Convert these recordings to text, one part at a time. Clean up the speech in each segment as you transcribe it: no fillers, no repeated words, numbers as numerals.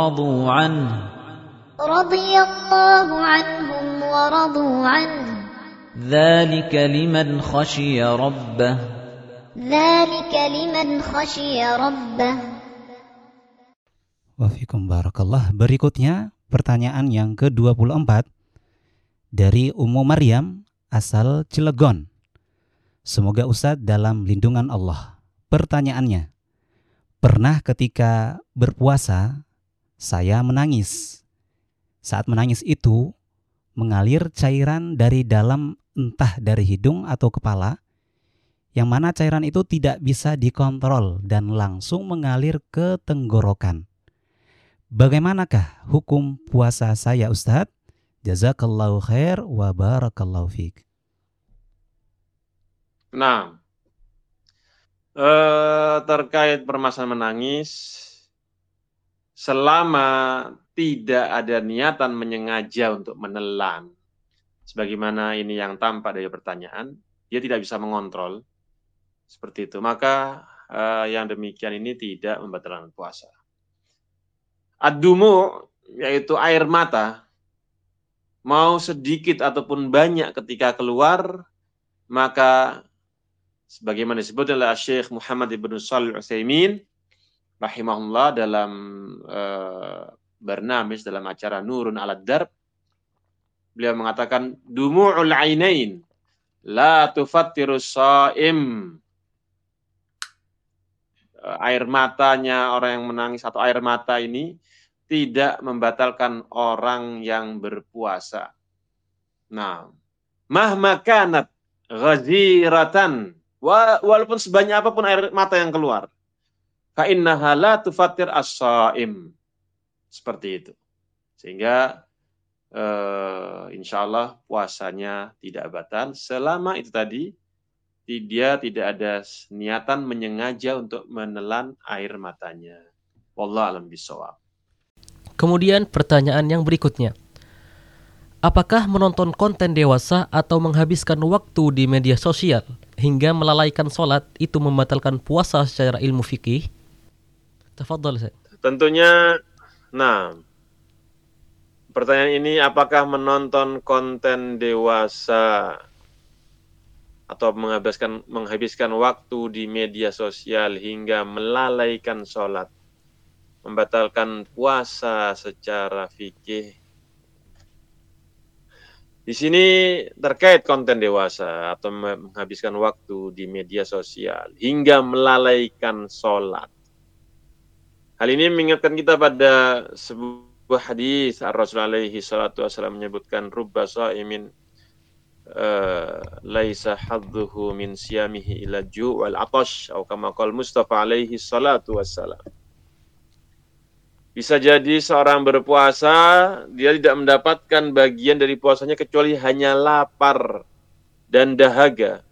رضوا عنه رضي الله عنهم ورضوا عنه ذلك لمن خشي ربه ذلك لمن خشي ربه. Wafikum barakallah. Berikutnya pertanyaan yang ke-24 dari Ummu Maryam asal Cilegon. Semoga Ustadz dalam lindungan Allah. Pertanyaannya, pernah ketika berpuasa saya menangis. Saat menangis itu mengalir cairan dari dalam, entah dari hidung atau kepala, yang mana cairan itu tidak bisa dikontrol dan langsung mengalir ke tenggorokan. Bagaimanakah hukum puasa saya, Ustadz? Jazakallahu khair wa barakallahu fiik. Nah, terkait permasalahan menangis, selama tidak ada niatan menyengaja untuk menelan, sebagaimana ini yang tampak dari pertanyaan, dia tidak bisa mengontrol seperti itu, maka yang demikian ini tidak membatalkan puasa. Ad-dumu, yaitu air mata, mau sedikit ataupun banyak ketika keluar, maka sebagaimana disebut oleh Syekh Muhammad ibn Shalih Al-Utsaimin rahimahullah dalam Barnamis, dalam acara Nurun 'alad Darb, beliau mengatakan dumu'ul ainain la tufattirus shaim. Air matanya orang yang menangis atau air mata ini tidak membatalkan orang yang berpuasa. Nah, mahma kanat ghaziratan, walaupun sebanyak apapun air mata yang keluar, fa innaha la tufattir as-shaim. Seperti itu. Sehingga insyaallah puasanya tidak batal selama itu tadi dia tidak ada niatan menyengaja untuk menelan air matanya. Wallahu a'lam bishawab. Kemudian pertanyaan yang berikutnya. Apakah menonton konten dewasa atau menghabiskan waktu di media sosial hingga melalaikan sholat itu membatalkan puasa secara ilmu fikih? Tafadhal, Ustaz. Tentunya, nah, pertanyaan ini apakah menonton konten dewasa atau menghabiskan waktu di media sosial hingga melalaikan sholat membatalkan puasa secara fikih? Di sini terkait konten dewasa atau menghabiskan waktu di media sosial hingga melalaikan sholat. Hal ini mengingatkan kita pada sebuah hadis Rasulullah alaihi salatu wasallam menyebutkan rubba sha'imin laisa hadduhu min siyamihi ila ju' wal atash atau kama qala Mustafa alaihi salatu wasallam. Bisa jadi seorang berpuasa, dia tidak mendapatkan bagian dari puasanya kecuali hanya lapar dan dahaga.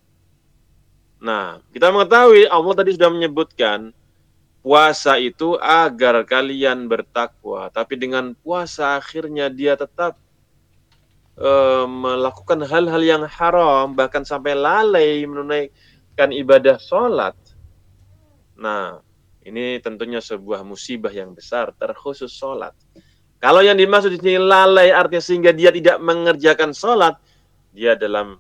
Nah, kita mengetahui Allah tadi sudah menyebutkan puasa itu agar kalian bertakwa. Tapi dengan puasa akhirnya dia tetap melakukan hal-hal yang haram, bahkan sampai lalai menunaikan ibadah sholat. Nah, ini tentunya sebuah musibah yang besar, terkhusus sholat. Kalau yang dimaksud di sini lalai artinya sehingga dia tidak mengerjakan sholat, dia dalam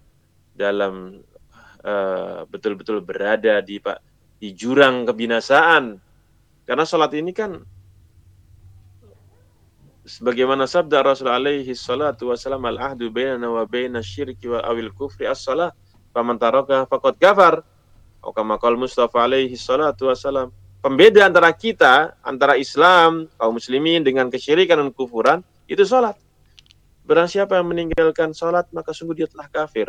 betul-betul berada di jurang kebinasaan. Karena sholat ini kan sebagaimana sabda Rasul alaihi salatu wasallam, al-ahdu bainana wa baina syirki wa awil kufri as-salah, faman taraka faqad kafar. Atau kama qala Mustafa alaihi salatu wasallam, pembeda antara kita, antara Islam, kaum muslimin dengan kesyirikan dan kufuran, itu sholat. Barang siapa yang meninggalkan sholat, maka sungguh dia telah kafir.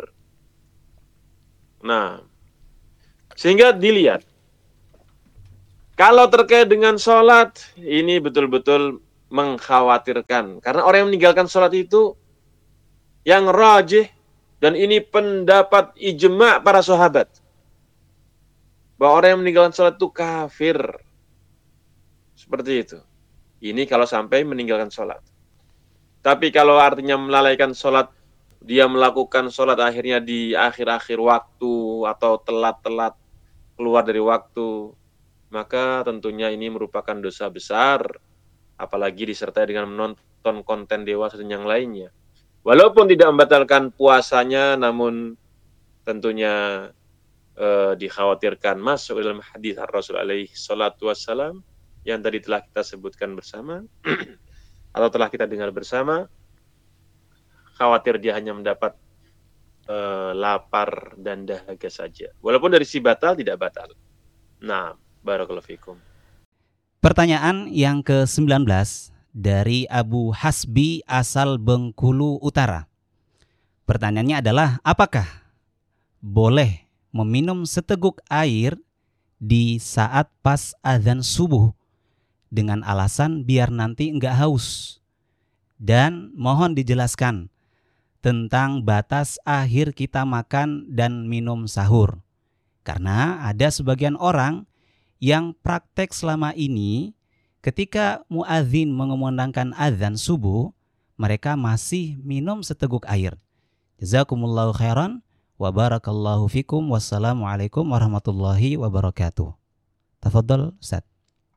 Nah, sehingga dilihat, kalau terkait dengan sholat, ini betul-betul mengkhawatirkan. Karena orang yang meninggalkan sholat itu, yang rajih, dan ini pendapat ijma' para sahabat, bahwa orang yang meninggalkan sholat itu kafir. Seperti itu. Ini kalau sampai meninggalkan sholat. Tapi kalau artinya melalaikan sholat, dia melakukan sholat akhirnya di akhir-akhir waktu atau telat-telat keluar dari waktu, maka tentunya ini merupakan dosa besar apalagi disertai dengan menonton konten dewasa dan yang lainnya. Walaupun tidak membatalkan puasanya, namun tentunya dikhawatirkan masuk dalam hadis Rasul alaihi salatu wassalam yang tadi telah kita sebutkan bersama atau telah kita dengar bersama, khawatir dia hanya mendapat lapar dan dahaga saja. Walaupun dari si batal tidak batal. Nah, barakallahu fikum. Pertanyaan yang ke-19 dari Abu Hasbi asal Bengkulu Utara. Pertanyaannya adalah, apakah boleh meminum seteguk air di saat pas azan subuh dengan alasan biar nanti enggak haus? Dan mohon dijelaskan tentang batas akhir kita makan dan minum sahur. Karena ada sebagian orang yang praktek selama ini ketika muadzin mengumandangkan azan subuh, mereka masih minum seteguk air. Jazakumullahu khairan wa barakallahu fikum. Wassalamualaikum warahmatullahi wabarakatuh. Tafadhal Ustaz.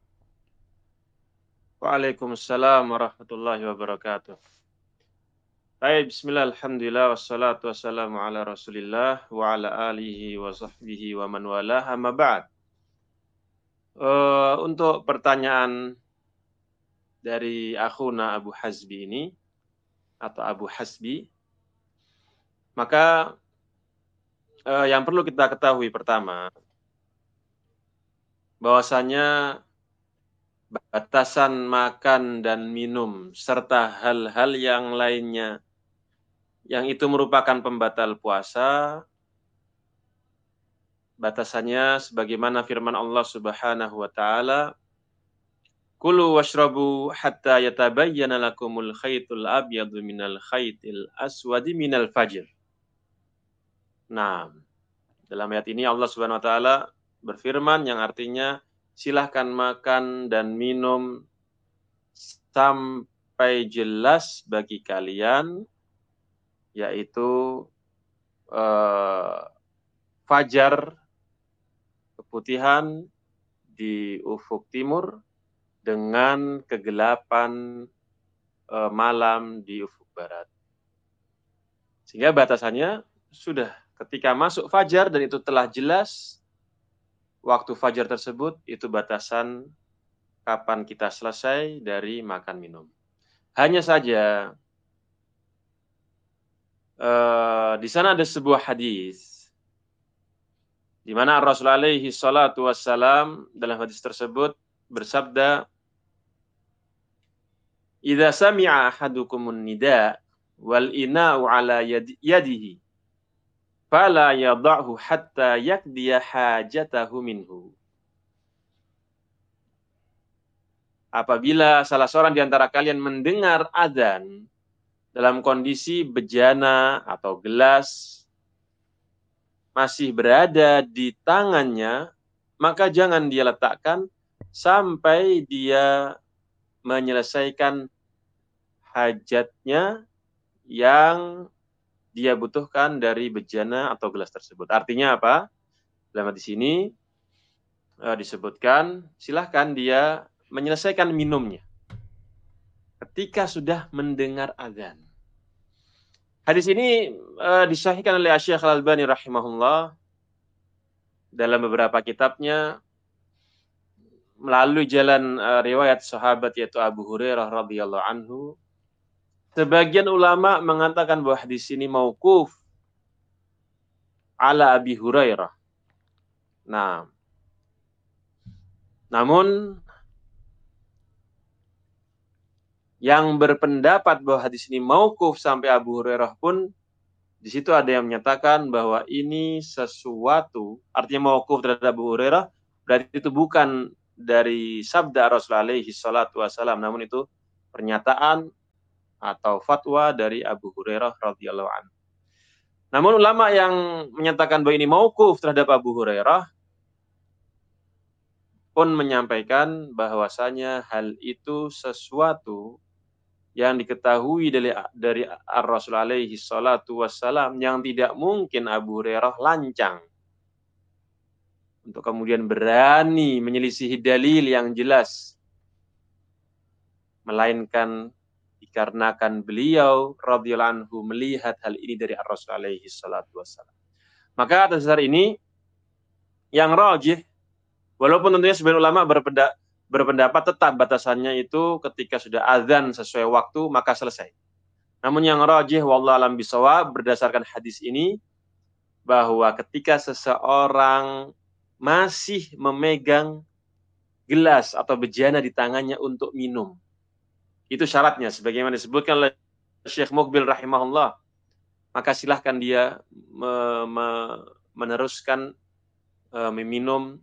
Waalaikumsalam warahmatullahi wabarakatuh. Baik, bismillah, alhamdulillah, wassalatu wassalamu ala rasulillah wa ala alihi wa sahbihi wa man walah, amma ba'd. Untuk pertanyaan dari akhuna Abu Hasbi ini, atau Abu Hasbi, maka yang perlu kita ketahui pertama, bahwasanya batasan makan dan minum serta hal-hal yang lainnya yang itu merupakan pembatal puasa, batasannya sebagaimana firman Allah Subhanahu wa taala, "Kulu washrabu hatta yatabayyana lakumul khaytul abyadu minal khaytil aswadi minal fajr." Nah, dalam ayat ini Allah Subhanahu wa taala berfirman yang artinya silahkan makan dan minum sampai jelas bagi kalian, yaitu fajar, keputihan di ufuk timur dengan kegelapan malam di ufuk barat. Sehingga batasannya sudah ketika masuk fajar dan itu telah jelas waktu fajar tersebut, itu batasan kapan kita selesai dari makan minum. Hanya saja di sana ada sebuah hadis di mana Rasulullah alaihi salatu wassalam dalam hadis tersebut bersabda, "Idza sami'a ahadukumun nida wal ina'u ala yadihi fala yada'hu hatta yakdiya hajatahu minhu." Apabila salah seorang di antara kalian mendengar adzan dalam kondisi bejana atau gelas masih berada di tangannya, maka jangan dia letakkan sampai dia menyelesaikan hajatnya yang dia butuhkan dari bejana atau gelas tersebut. Artinya apa? Dalam hadis ini disebutkan, silahkan dia menyelesaikan minumnya ketika sudah mendengar adzan. Hadis ini disahihkan oleh Syekh Al-Albani rahimahullah dalam beberapa kitabnya melalui jalan riwayat sahabat yaitu Abu Hurairah radhiyallahu anhu. Sebagian ulama mengatakan bahwa hadis ini mauquf ala Abi Hurairah. Nah, namun yang berpendapat bahwa hadis ini mauquf sampai Abu Hurairah pun di situ ada yang menyatakan bahwa ini sesuatu, artinya mauquf terhadap Abu Hurairah berarti itu bukan dari sabda Rasulullah alaihi salatu wasallam, namun itu pernyataan atau fatwa dari Abu Hurairah radhiyallahu anhu. Namun ulama yang menyatakan bahwa ini mauquf terhadap Abu Hurairah pun menyampaikan bahwasanya hal itu sesuatu yang diketahui dari Rasul alaihi salatu wassalam yang tidak mungkin Abu Hurairah lancang untuk kemudian berani menyelisihi dalil yang jelas melainkan dikarenakan beliau radhiyallahu anhu melihat hal ini dari Rasul alaihi salatu wassalam. Maka atas dasar ini yang rajih, walaupun tentunya sebagian ulama berpendapat tetap batasannya itu ketika sudah azan sesuai waktu maka selesai. Namun yang rajih wallahu alam bisawab berdasarkan hadis ini bahwa ketika seseorang masih memegang gelas atau bejana di tangannya untuk minum, itu syaratnya sebagaimana disebutkan oleh Syekh Muqbil rahimahullah, maka silahkan dia meneruskan meminum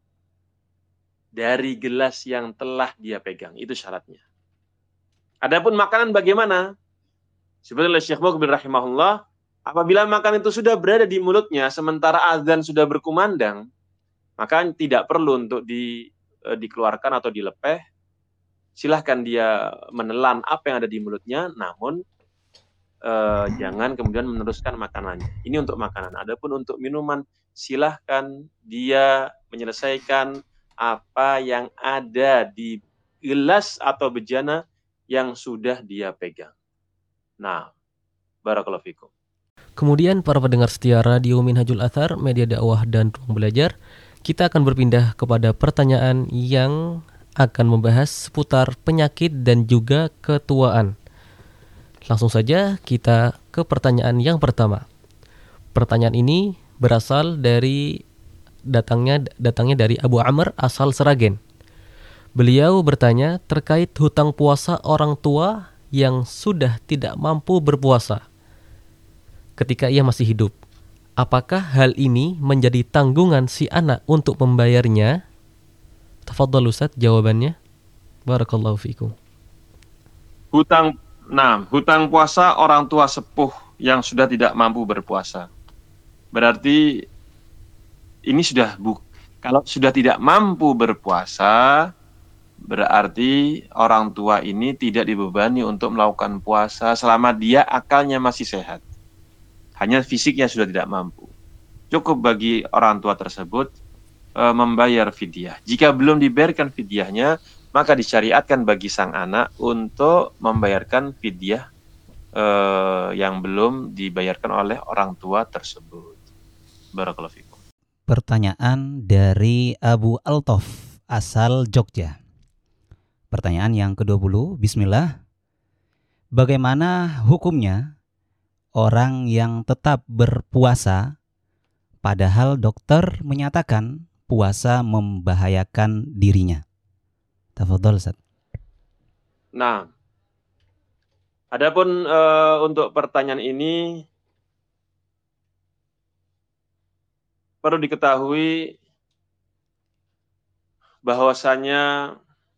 dari gelas yang telah dia pegang. Itu syaratnya. Adapun makanan bagaimana? Sebenarnya Syekh Muqbil rahimahullah, apabila makanan itu sudah berada di mulutnya sementara azan sudah berkumandang, maka tidak perlu untuk dikeluarkan atau dilepeh. Silahkan dia menelan apa yang ada di mulutnya, namun jangan kemudian meneruskan makanannya. Ini untuk makanan. Adapun untuk minuman, silahkan dia menyelesaikan apa yang ada di gelas atau bejana yang sudah dia pegang. Nah, barakallahu fikum. Kemudian para pendengar setia Radio Minhajul Athar, media dakwah dan ruang belajar, kita akan berpindah kepada pertanyaan yang akan membahas seputar penyakit dan juga ketuaan. Langsung saja kita ke pertanyaan yang pertama. Pertanyaan ini berasal dari datangnya dari Abu Amr asal Seragen. Beliau bertanya terkait hutang puasa orang tua yang sudah tidak mampu berpuasa ketika ia masih hidup. Apakah hal ini menjadi tanggungan si anak untuk membayarnya? Tafadhal Ustaz jawabannya. Barakallahu fikum. Hutang puasa orang tua sepuh yang sudah tidak mampu berpuasa. Berarti ini kalau sudah tidak mampu berpuasa, berarti orang tua ini tidak dibebani untuk melakukan puasa selama dia akalnya masih sehat. Hanya fisiknya sudah tidak mampu. Cukup bagi orang tua tersebut membayar fidyah. Jika belum dibayarkan fidyahnya, maka disyariatkan bagi sang anak untuk membayarkan fidyah yang belum dibayarkan oleh orang tua tersebut. Barakallahu fikum. Pertanyaan dari Abu Altof asal Jogja. Pertanyaan yang ke-20, bismillah. Bagaimana hukumnya orang yang tetap berpuasa padahal dokter menyatakan puasa membahayakan dirinya? Tafadhol Ustaz. Nah, adapun untuk pertanyaan ini perlu diketahui bahwasanya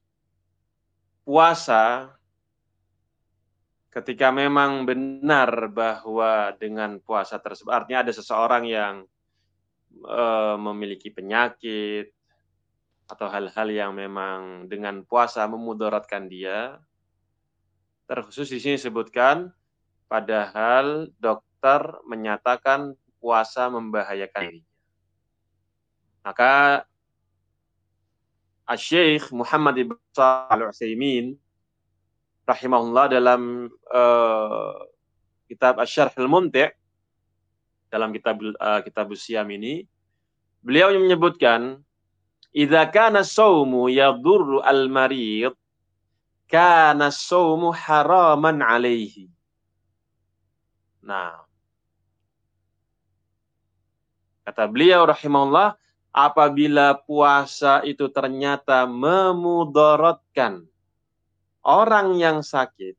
puasa ketika memang benar bahwa dengan puasa tersebut, artinya ada seseorang yang memiliki penyakit atau hal-hal yang memang dengan puasa memudaratkan dia, terkhusus di sini disebutkan padahal dokter menyatakan puasa membahayakan dirinya. Maka Asy-Syaikh Muhammad ibn Shalih Al-Utsaimin rahimahullah dalam kitab Asy-Syarh Al-Mumti' dalam kitab Siyam ini, beliau menyebutkan idza kana as-shaumu yadurru al-marid kana as-shaumu haraman alaihi. Nah, kata beliau rahimahullah, apabila puasa itu ternyata memudaratkan orang yang sakit,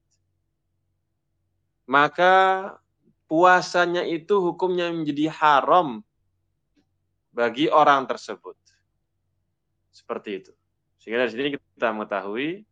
maka puasanya itu hukumnya menjadi haram bagi orang tersebut. Seperti itu. Sehingga dari sini kita mengetahui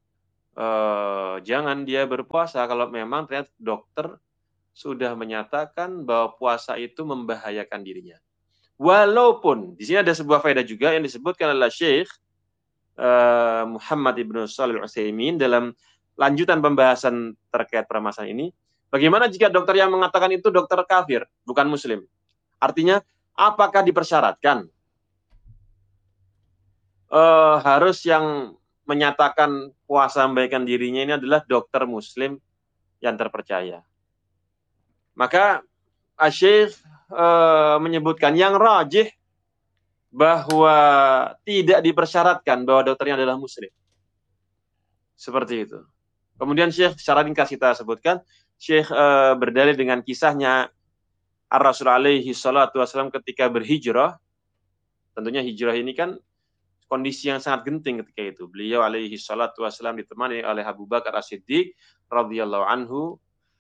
jangan dia berpuasa kalau memang ternyata dokter sudah menyatakan bahwa puasa itu membahayakan dirinya. Walaupun di sini ada sebuah faedah juga yang disebutkan oleh Syekh Muhammad ibn Shalih Al-Utsaimin dalam lanjutan pembahasan terkait permasalahan ini. Bagaimana jika dokter yang mengatakan itu dokter kafir, bukan muslim? Artinya, apakah dipersyaratkan harus yang menyatakan puasa membaikkan dirinya ini adalah dokter muslim yang terpercaya. Maka Asy-Syaikh menyebutkan yang rajih bahwa tidak dipersyaratkan bahwa dokternya adalah muslim. Seperti itu. Kemudian Syekh secara ringkas kita sebutkan, Syekh berdalil dengan kisahnya Ar-Rasul alaihi salatu wasallam ketika berhijrah. Tentunya hijrah ini kan kondisi yang sangat genting ketika itu. Beliau alaihi salatu wasallam ditemani oleh Abu Bakar As-Siddiq radhiyallahu anhu,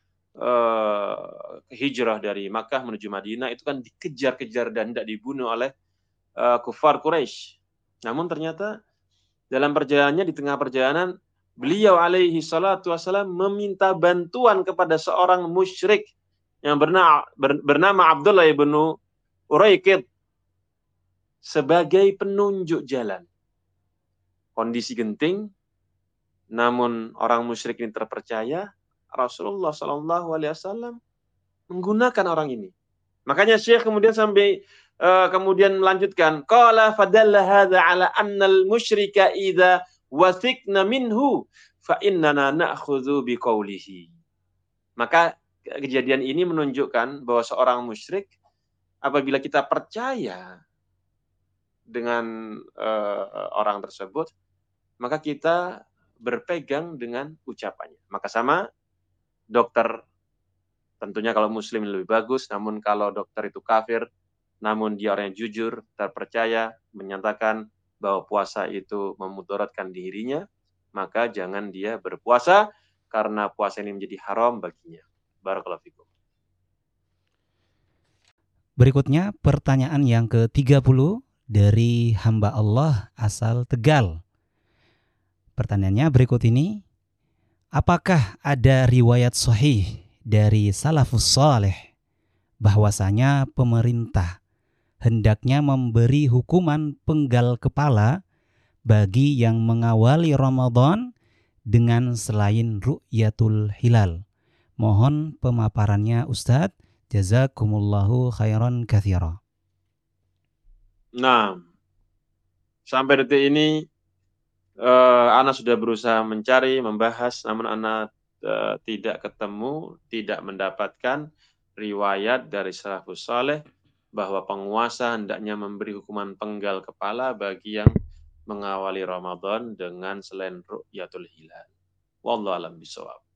hijrah dari Makkah menuju Madinah itu kan dikejar-kejar dan tidak dibunuh oleh kufar Quraisy. Namun ternyata dalam perjalanannya, di tengah perjalanan, beliau alaihi salatu wasallam meminta bantuan kepada seorang musyrik yang bernama Abdullah ibn Uraiqid sebagai penunjuk jalan. Kondisi genting, namun orang musyrik ini terpercaya, Rasulullah SAW menggunakan orang ini. Makanya Syekh kemudian kemudian melanjutkan, qala fadalla hadza ala annal musyrika idza wathiqna minhu fa innana na'khudhu biqaulihi. Maka kejadian ini menunjukkan bahwa seorang musyrik apabila kita percaya dengan orang tersebut, maka kita berpegang dengan ucapannya. Maka sama dokter, tentunya kalau muslim lebih bagus, namun kalau dokter itu kafir, namun dia orang yang jujur, terpercaya, menyatakan bahwa puasa itu memudaratkan dirinya, maka jangan dia berpuasa karena puasa ini menjadi haram baginya. Barakallahu fikum. Berikutnya pertanyaan yang ke-30 dari hamba Allah asal Tegal. Pertanyaannya berikut ini, apakah ada riwayat sahih dari salafus saleh bahwasanya pemerintah hendaknya memberi hukuman penggal kepala bagi yang mengawali Ramadan dengan selain ru'yatul hilal? Mohon pemaparannya Ustadz. Jazakumullahu khairan katsira. Nah, sampai detik ini Ana sudah berusaha mencari, membahas, namun Ana tidak ketemu, tidak mendapatkan riwayat dari salafus saleh bahwa penguasa hendaknya memberi hukuman penggal kepala bagi yang mengawali Ramadan dengan selain ru'yatul hilal. Wallahu a'lam bishawab.